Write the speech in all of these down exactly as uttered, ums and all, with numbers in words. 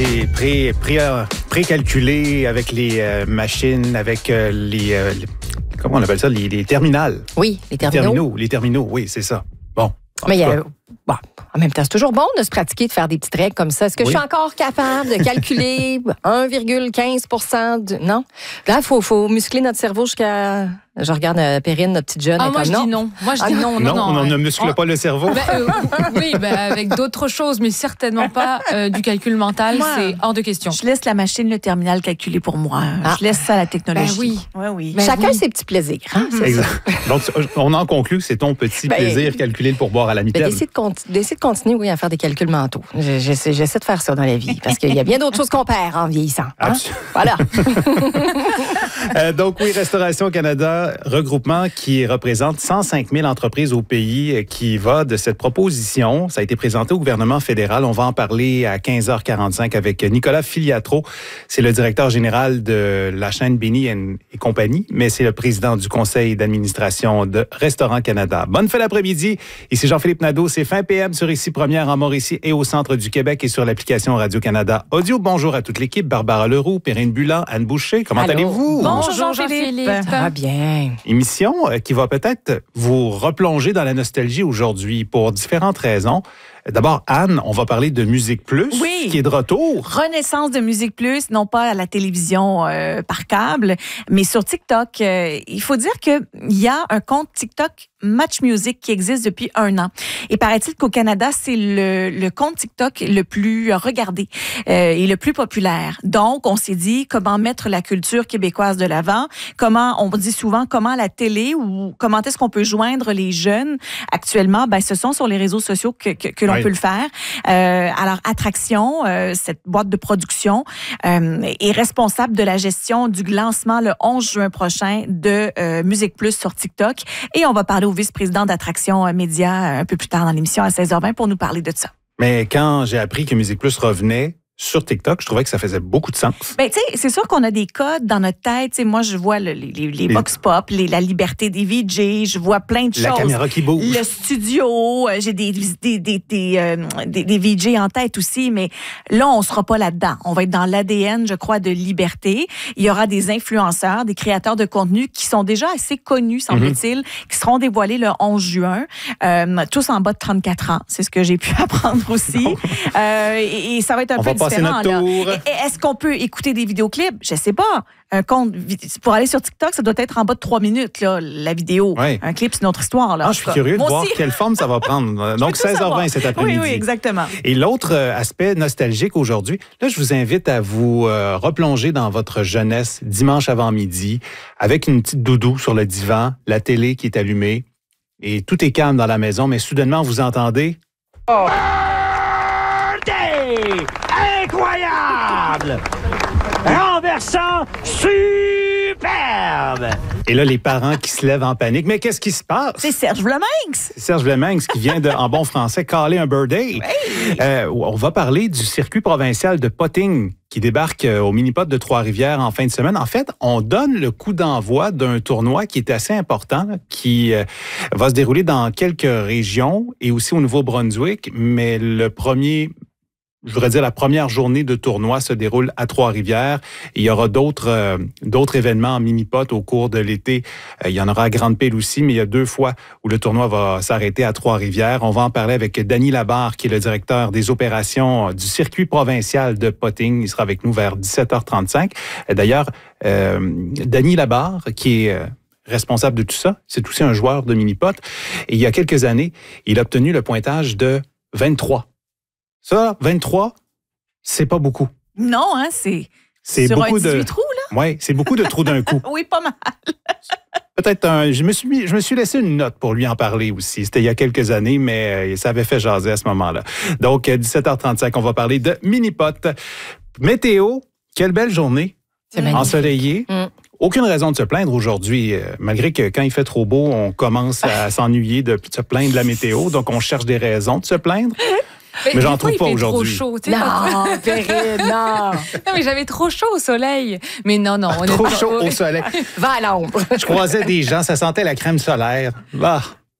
pré, pré, pré, euh, précalculé avec les euh, machines, avec euh, les, euh, les... Comment on appelle ça? Les, les terminales. Oui, les terminaux. Les terminaux, les terminaux, oui, c'est ça. Bon. Mais il y a... Bon, en même temps, c'est toujours bon de se pratiquer, de faire des petites règles comme ça. Est-ce que oui. je suis encore capable de calculer un virgule quinze pour cent de... Non. Là, il faut, faut muscler notre cerveau jusqu'à... Je regarde euh, Perrine, notre petite jeune. Ah, moi, comme, je non. dis non. Moi, je dis non, non, non. Non, on ne muscle on... pas le cerveau. Ben, euh, oui, ben, avec d'autres choses, mais certainement pas euh, du calcul mental. Moi, c'est hors de question. Je laisse la machine, le terminal calculer pour moi. Ah. Je laisse ça à la technologie. Ben oui. Ouais, oui. Ben Chacun oui. ses petits plaisirs. Hein, exact. Donc, on en conclut que c'est ton petit ben, plaisir, calculer le pourboire à la mitaine. Ben, d'essayer, de con- d'essayer de continuer, oui, à faire des calculs mentaux. J'essaie, j'essaie de faire ça dans la vie, parce qu'il y a bien d'autres choses qu'on perd en vieillissant. Hein? Voilà. euh, donc, oui, Restauration Canada, regroupement qui représente cent cinq mille entreprises au pays, qui va de cette proposition. Ça a été présenté au gouvernement fédéral. On va en parler à quinze heures quarante-cinq avec Nicolas Filiatro. C'est le directeur général de la chaîne Béni et compagnie, mais c'est le président du conseil d'administration de Restaurant Canada. Bonne fin d'après-midi. Ici Jean-Philippe Nadeau. C'est fin P M sur Ici Première en Mauricie et au centre du Québec et sur l'application Radio-Canada Audio. Bonjour à toute l'équipe. Barbara Leroux, Perrine Bulan, Anne Boucher. Comment Allô. allez-vous? Bonjour Jean-Philippe. Ça va bien. Émission qui va peut-être vous replonger dans la nostalgie aujourd'hui pour différentes raisons. D'abord, Anne, on va parler de Musique Plus, oui. qui est de retour. Renaissance de Musique Plus, non pas à la télévision euh, par câble, mais sur TikTok. Euh, il faut dire qu'il y a un compte TikTok Match Music qui existe depuis un an. Et paraît-il qu'au Canada, c'est le, le compte TikTok le plus regardé euh, et le plus populaire. Donc, on s'est dit comment mettre la culture québécoise de l'avant, comment, on dit souvent, comment la télé ou comment est-ce qu'on peut joindre les jeunes actuellement. Ben, ce sont sur les réseaux sociaux que, que, que l'on oui. peut le faire. Euh, alors, Attraction, euh, cette boîte de production, euh, est responsable de la gestion du lancement le onze juin prochain de euh, Musique Plus sur TikTok. Et on va parler au vice-président d'Attraction Média un peu plus tard dans l'émission à seize heures vingt pour nous parler de ça. Mais quand j'ai appris que Musique Plus revenait sur TikTok, je trouvais que ça faisait beaucoup de sens. Ben, tu sais, c'est sûr qu'on a des codes dans notre tête. T'sais, moi, je vois le, les, les, les vox pop, les, la liberté des V J, je vois plein de la choses. La caméra qui bouge. Le studio, j'ai des, des, des, des, euh, des, des V J en tête aussi, mais là, on sera pas là-dedans. On va être dans l'A D N, je crois, de liberté. Il y aura des influenceurs, des créateurs de contenu qui sont déjà assez connus, semble-t-il, mm-hmm. qui seront dévoilés le onze juin, euh, tous en bas de trente-quatre ans. C'est ce que j'ai pu apprendre aussi. euh, et, et ça va être un on peu va différent. Passer notre tour. Là. Est-ce qu'on peut écouter des vidéoclips? Je sais pas. Un compte, pour aller sur TikTok, ça doit être en bas de trois minutes, là, la vidéo. Oui. Un clip, c'est une autre histoire. Là, ah, je suis curieux de voir aussi. quelle forme ça va prendre. Donc, seize heures vingt cet après-midi. Oui, oui, exactement. Et l'autre aspect nostalgique aujourd'hui, là, je vous invite à vous euh, replonger dans votre jeunesse dimanche avant midi, avec une petite doudou sur le divan, la télé qui est allumée, et tout est calme dans la maison, mais soudainement, vous entendez... Oh. Birthday! Incroyable! Renversant, superbe! Et là, les parents qui se lèvent en panique. Mais qu'est-ce qui se passe? C'est Serge Vleminx. C'est Serge Vleminx qui vient, de, en bon français, caler un birthday. Oui. Euh, on va parler du circuit provincial de potting qui débarque au Mini-Pot de Trois-Rivières en fin de semaine. En fait, on donne le coup d'envoi d'un tournoi qui est assez important, qui euh, va se dérouler dans quelques régions et aussi au Nouveau-Brunswick, mais le premier... Je voudrais dire la première journée de tournoi se déroule à Trois-Rivières. Il y aura d'autres euh, d'autres événements en mini-pot au cours de l'été. Euh, il y en aura à Grande-Pile aussi, mais il y a deux fois où le tournoi va s'arrêter à Trois-Rivières. On va en parler avec Danny Labarre, qui est le directeur des opérations du circuit provincial de potting. Il sera avec nous vers dix-sept heures trente-cinq. D'ailleurs, euh, Danny Labarre, qui est... Euh, responsable de tout ça, c'est aussi un joueur de mini-pot. Et il y a quelques années, il a obtenu le pointage de vingt-trois. Ça, vingt-trois, c'est pas beaucoup. Non, hein, c'est, c'est sur beaucoup un dix-huit de trous, là? Oui, c'est beaucoup de trous d'un coup. Oui, pas mal. Peut-être un... Je me suis, je me suis laissé une note pour lui en parler aussi. C'était il y a quelques années, mais ça avait fait jaser à ce moment-là. Donc, dix-sept heures trente-cinq, on va parler de mini-pot. Météo, quelle belle journée. C'est magnifique. Ensoleillée. Mm. Aucune raison de se plaindre aujourd'hui, euh, malgré que quand il fait trop beau, on commence à s'ennuyer de se plaindre de la météo. Donc, on cherche des raisons de se plaindre. Mais, mais j'en trouve pas aujourd'hui. Trop chaud, non, Perrine, non. Non, mais j'avais trop chaud au soleil. Mais non, non. On trop est chaud au soleil. Va à l'ombre. Je croisais des gens, ça sentait la crème solaire. Bah.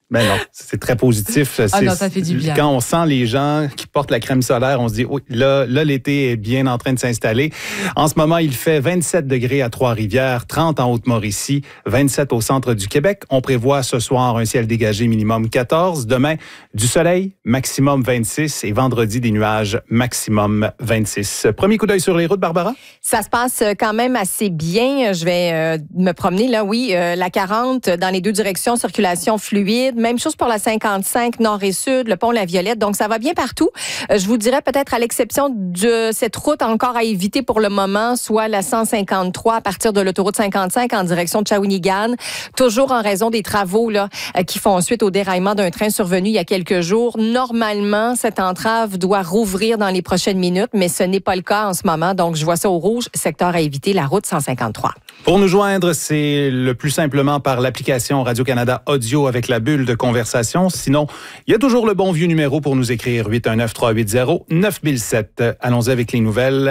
Ben non, c'est très positif. Ah non, ça fait du bien. Quand on sent les gens qui portent la crème solaire, on se dit, oui, là, là, l'été est bien en train de s'installer. En ce moment, il fait vingt-sept degrés à Trois-Rivières, trente en Haute-Mauricie, vingt-sept au centre du Québec. On prévoit ce soir un ciel dégagé minimum quatorze. Demain, du soleil, maximum vingt-six. Et vendredi, des nuages, maximum vingt-six. Premier coup d'œil sur les routes, Barbara? Ça se passe quand même assez bien. Je vais euh, me promener, là, oui. Euh, la quarante, dans les deux directions, circulation fluide. Même chose pour la cinquante-cinq, nord et sud, le pont La Violette. Donc, ça va bien partout. Euh, je vous dirais peut-être à l'exception de cette route encore à éviter pour le moment, soit la cent cinquante-trois à partir de l'autoroute cinquante-cinq en direction de Shawinigan. Toujours en raison des travaux là euh, qui font suite au déraillement d'un train survenu il y a quelques jours. Normalement, cette entrave doit rouvrir dans les prochaines minutes, mais ce n'est pas le cas en ce moment. Donc, je vois ça au rouge, secteur à éviter, la route cent cinquante-trois. Pour nous joindre, c'est le plus simplement par l'application Radio-Canada Audio avec la bulle de conversation. Sinon, il y a toujours le bon vieux numéro pour nous écrire huit un neuf, trois huit zéro, neuf mille sept. Allons-y avec les nouvelles.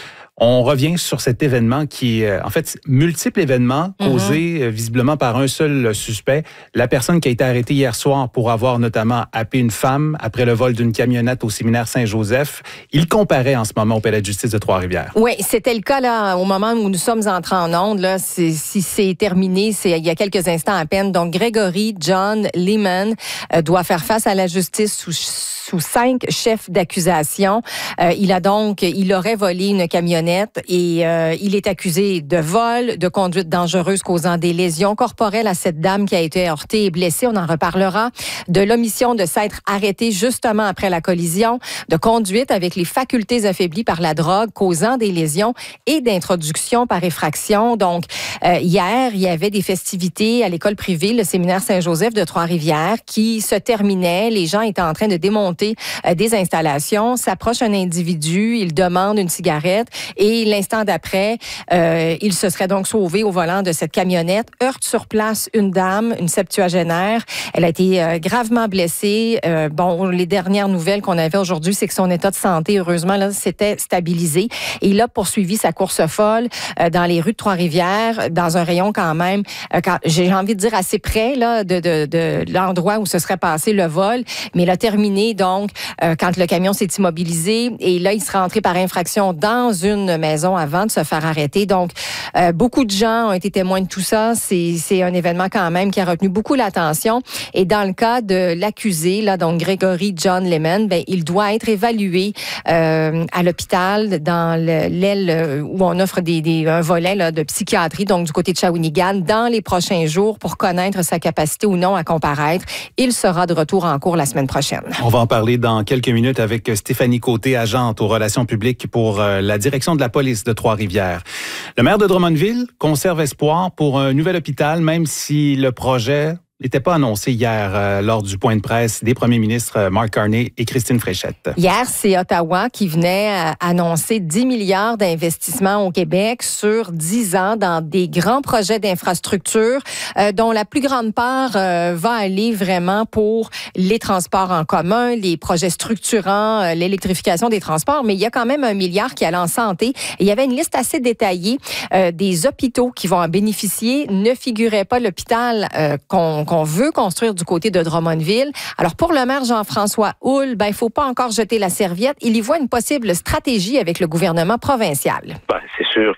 On revient sur cet événement qui est, en fait, multiples événements causés mm-hmm. visiblement par un seul suspect. La personne qui a été arrêtée hier soir pour avoir notamment happé une femme après le vol d'une camionnette au séminaire Saint-Joseph. Il comparaît en ce moment au palais de justice de Trois-Rivières. Oui, c'était le cas là au moment où nous sommes entrés en ondes. Là, c'est, si c'est terminé, c'est il y a quelques instants à peine. Donc, Gregory John Lehman euh, doit faire face à la justice sous sous cinq chefs d'accusation. Euh, il a donc, il aurait volé une camionnette et euh, il est accusé de vol, de conduite dangereuse causant des lésions corporelles à cette dame qui a été heurtée et blessée. On en reparlera. De l'omission de s'être arrêté justement après la collision, de conduite avec les facultés affaiblies par la drogue causant des lésions et d'introduction par effraction. Donc, euh, hier, il y avait des festivités à l'école privée, le séminaire Saint-Joseph de Trois-Rivières, qui se terminaient. Les gens étaient en train de démonter des installations, s'approche un individu, il demande une cigarette et l'instant d'après, euh, il se serait donc sauvé au volant de cette camionnette, heurte sur place une dame, une septuagénaire. Elle a été euh, gravement blessée. Euh, bon, les dernières nouvelles qu'on avait aujourd'hui, c'est que son état de santé, heureusement, là, s'était stabilisé. Et il a poursuivi sa course folle euh, dans les rues de Trois-Rivières, dans un rayon quand même, euh, quand, j'ai envie de dire assez près là, de, de, de l'endroit où se serait passé le vol, mais il a terminé donc Donc, euh, quand le camion s'est immobilisé, et là, il serait entré par infraction dans une maison avant de se faire arrêter. Donc, euh, beaucoup de gens ont été témoins de tout ça. C'est, c'est un événement quand même qui a retenu beaucoup l'attention. Et dans le cas de l'accusé, là, donc Gregory John Lehman, ben, il doit être évalué euh, à l'hôpital dans le, l'aile où on offre des, des, un volet là, de psychiatrie, donc du côté de Shawinigan, dans les prochains jours pour connaître sa capacité ou non à comparaître. Il sera de retour en cours la semaine prochaine. On va en parler dans quelques minutes avec Stéphanie Côté, agente aux relations publiques pour la direction de la police de Trois-Rivières. Le maire de Drummondville conserve espoir pour un nouvel hôpital, même si le projet n'était pas annoncé hier euh, lors du point de presse des premiers ministres Mark Carney et Christine Fréchette. Hier, c'est Ottawa qui venait euh, annoncer dix milliards d'investissements au Québec sur dix ans dans des grands projets d'infrastructure euh, dont la plus grande part euh, va aller vraiment pour les transports en commun, les projets structurants, euh, l'électrification des transports, mais il y a quand même un milliard qui allait en santé. Et il y avait une liste assez détaillée euh, des hôpitaux qui vont en bénéficier. Ne figurait pas l'hôpital euh, qu'on qu'on veut construire du côté de Drummondville. Alors, pour le maire Jean-François Houle, ben, il ne faut pas encore jeter la serviette. Il y voit une possible stratégie avec le gouvernement provincial. Ben, c'est sûr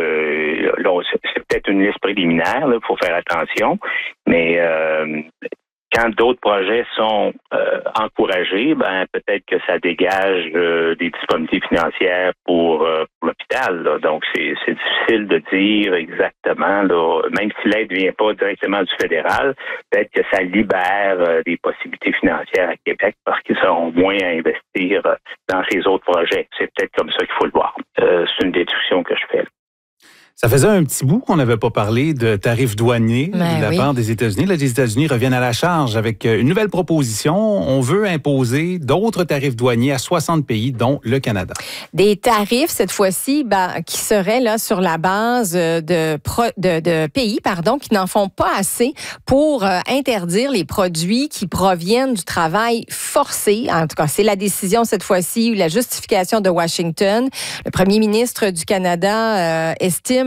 que là, c'est peut-être une liste préliminaire, il faut faire attention, mais euh, quand d'autres projets sont euh, encouragés, ben peut-être que ça dégage euh, des disponibilités financières pour, euh, pour l'hôpital. Là. Donc, c'est, c'est difficile de dire exactement, là, même si l'aide ne vient pas directement du fédéral, peut-être que ça libère euh, des possibilités financières à Québec parce qu'ils seront moins à investir euh, dans ces autres projets. C'est peut-être comme ça qu'il faut le voir. Euh, c'est une déduction que je fais. Là. Ça faisait un petit bout qu'on n'avait pas parlé de tarifs douaniers ben de la oui. part des États-Unis. Là, les États-Unis reviennent à la charge avec une nouvelle proposition. On veut imposer d'autres tarifs douaniers à soixante pays, dont le Canada. Des tarifs, cette fois-ci, ben, qui seraient là sur la base de, pro, de, de pays pardon, qui n'en font pas assez pour euh, interdire les produits qui proviennent du travail forcé. En tout cas, c'est la décision cette fois-ci, la justification de Washington. Le premier ministre du Canada euh, estime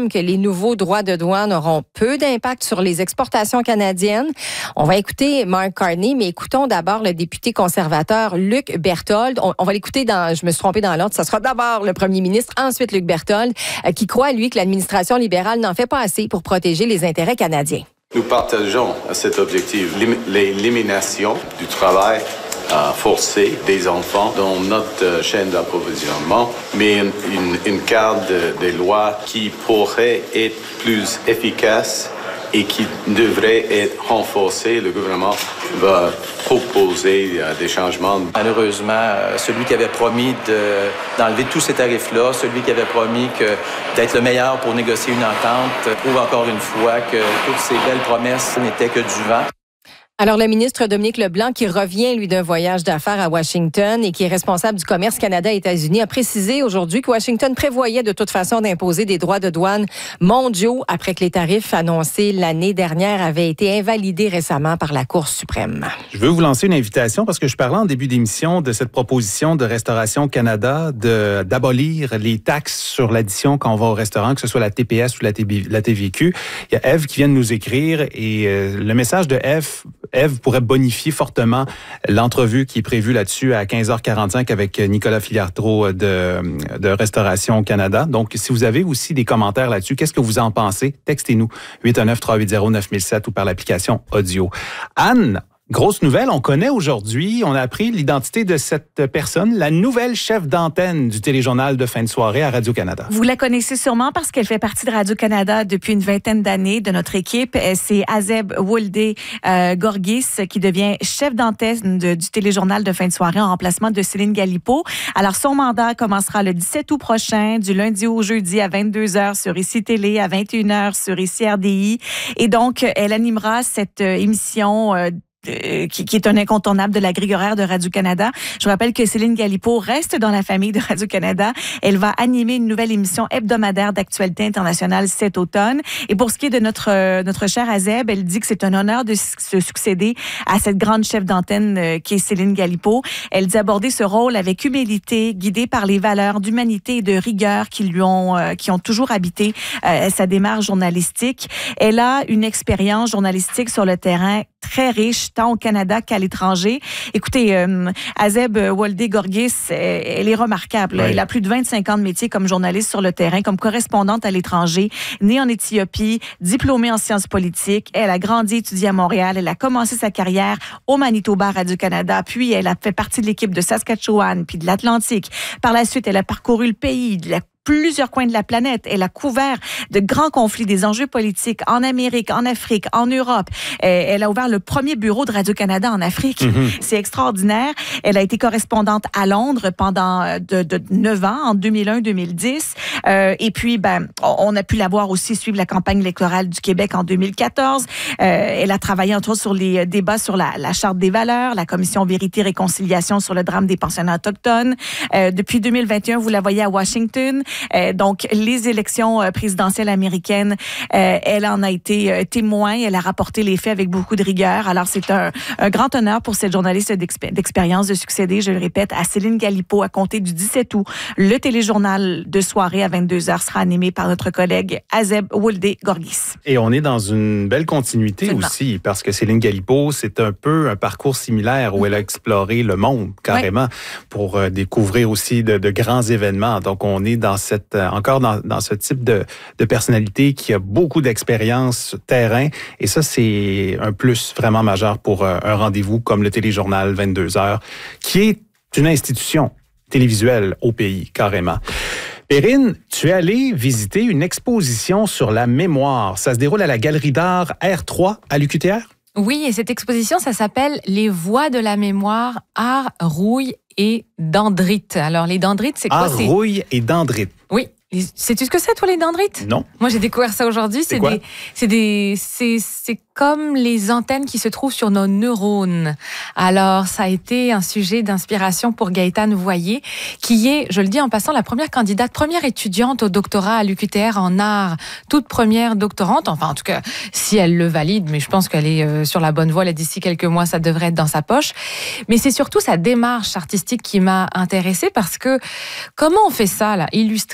affirme que les nouveaux droits de douane auront peu d'impact sur les exportations canadiennes. On va écouter Mark Carney, mais écoutons d'abord le député conservateur Luc Berthold. On, on va l'écouter dans, je me suis trompée dans l'ordre, ça sera d'abord le premier ministre, ensuite Luc Berthold, euh, qui croit, lui, que l'administration libérale n'en fait pas assez pour protéger les intérêts canadiens. Nous partageons cet objectif, l'élimination du travail euh, forcé des enfants dans notre euh, chaîne d'approvisionnement, mais une, une, une carte de, de loi qui pourrait être plus efficace et qui devrait être renforcée. Le gouvernement va proposer euh, des changements. Malheureusement, euh, celui qui avait promis de, d'enlever tous ces tarifs-là, celui qui avait promis que, d'être le meilleur pour négocier une entente, prouve encore une fois que toutes ces belles promesses n'étaient que du vent. Alors, le ministre Dominique Leblanc, qui revient, lui, d'un voyage d'affaires à Washington et qui est responsable du commerce Canada-États-Unis, a précisé aujourd'hui que Washington prévoyait de toute façon d'imposer des droits de douane mondiaux après que les tarifs annoncés l'année dernière avaient été invalidés récemment par la Cour suprême. Je veux vous lancer une invitation parce que je parlais en début d'émission de cette proposition de Restauration Canada de, d'abolir les taxes sur l'addition quand on va au restaurant, que ce soit la T P S ou la, T B, la T V Q. Il y a Eve qui vient de nous écrire et euh, le message de Eve Eve pourrait bonifier fortement l'entrevue qui est prévue là-dessus à quinze heures quarante-cinq avec Nicolas Filiatro de, de Restauration Canada. Donc, si vous avez aussi des commentaires là-dessus, qu'est-ce que vous en pensez? Textez-nous huit un neuf, trois huit zéro, neuf mille sept ou par l'application audio. Anne, grosse nouvelle, on connaît aujourd'hui, on a appris l'identité de cette personne, la nouvelle chef d'antenne du téléjournal de fin de soirée à Radio-Canada. Vous la connaissez sûrement parce qu'elle fait partie de Radio-Canada depuis une vingtaine d'années de notre équipe. C'est Azeb Wolde euh, Gorgis qui devient chef d'antenne de, du téléjournal de fin de soirée en remplacement de Céline Galipeau. Alors, son mandat commencera le dix-sept août prochain, du lundi au jeudi à vingt-deux heures sur Ici Télé, à vingt et une heures sur Ici R D I. Et donc, elle animera cette euh, émission euh, Qui, qui est un incontournable de la grille horaire de Radio-Canada. Je vous rappelle que Céline Galipeau reste dans la famille de Radio-Canada. Elle va animer une nouvelle émission hebdomadaire d'actualité internationale cet automne. Et pour ce qui est de notre, euh, notre chère Azeb, elle dit que c'est un honneur de se succéder à cette grande chef d'antenne euh, qui est Céline Galipeau. Elle dit aborder ce rôle avec humilité, guidée par les valeurs d'humanité et de rigueur qui lui ont, euh, qui ont toujours habité euh, sa démarche journalistique. Elle a une expérience journalistique sur le terrain très riche, tant au Canada qu'à l'étranger. Écoutez, euh, Azeb Wolde Gorgis, euh, elle est remarquable. Oui. Elle a plus de vingt-cinq ans de métier comme journaliste sur le terrain, comme correspondante à l'étranger, née en Éthiopie, diplômée en sciences politiques. Elle a grandi, étudié à Montréal. Elle a commencé sa carrière au Manitoba, Radio-Canada, puis elle a fait partie de l'équipe de Saskatchewan, puis de l'Atlantique. Par la suite, elle a parcouru le pays, de la plusieurs coins de la planète. Elle a couvert de grands conflits, des enjeux politiques en Amérique, en Afrique, en Europe. Elle a ouvert le premier bureau de Radio-Canada en Afrique. Mm-hmm. C'est extraordinaire. Elle a été correspondante à Londres pendant de, de neuf ans, en deux mille un deux mille dix. Euh, et puis, ben, on a pu la voir aussi suivre la campagne électorale du Québec en deux mille quatorze. Euh, elle a travaillé, entre autres, sur les débats sur la, la Charte des valeurs, la Commission Vérité-Réconciliation sur le drame des pensionnats autochtones. Euh, depuis deux mille vingt et un, vous la voyez à Washington. Euh, donc, les élections euh, présidentielles américaines, euh, elle en a été euh, témoin. Elle a rapporté les faits avec beaucoup de rigueur. Alors, c'est un, un grand honneur pour cette journaliste d'expé- d'expérience de succéder, je le répète, à Céline Galipeau à compter du dix-sept août. Le téléjournal de soirée à vingt-deux heures sera animé par notre collègue Azeb Wolde Gorgis. Et on est dans une belle continuité Absolument. Aussi, parce que Céline Galipeau, c'est un peu un parcours similaire où elle a exploré le monde, carrément, oui. pour euh, découvrir aussi de, de grands événements. Donc, on est dans cette, encore dans, dans ce type de, de personnalité qui a beaucoup d'expérience terrain. Et ça, c'est un plus vraiment majeur pour euh, un rendez-vous comme le téléjournal vingt-deux heures, qui est une institution télévisuelle au pays, carrément. Perrine, tu es allée visiter une exposition sur la mémoire. Ça se déroule à la Galerie d'art R trois à l'U Q T R? Oui, et cette exposition, ça s'appelle « Les voix de la mémoire, art, rouille et dendrite ». Alors, les dendrites, c'est quoi? Art, c'est... rouille et dendrite. Oui. Sais-tu ce que c'est, toi, les dendrites? Non. Moi, j'ai découvert ça aujourd'hui. C'est, c'est quoi? Des, c'est des, c'est, c'est comme les antennes qui se trouvent sur nos neurones. Alors, ça a été un sujet d'inspiration pour Gaëtane Voyer, qui est, je le dis en passant, la première candidate, première étudiante au doctorat à l'U Q T R en art, toute première doctorante. Enfin, en tout cas, si elle le valide, mais je pense qu'elle est euh, sur la bonne voie. Là, d'ici quelques mois, ça devrait être dans sa poche. Mais c'est surtout sa démarche artistique qui m'a intéressée parce que comment on fait ça, là, illustrer